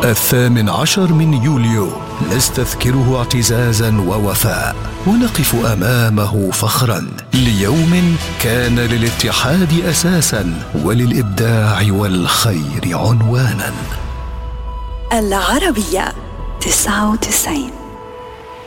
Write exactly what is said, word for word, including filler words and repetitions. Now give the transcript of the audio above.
الثامن عشر من يوليو نستذكره اعتزازا ووفاء، ونقف أمامه فخرا ليوم كان للاتحاد أساسا وللإبداع والخير عنوانا. العربية تسعة وتسعين.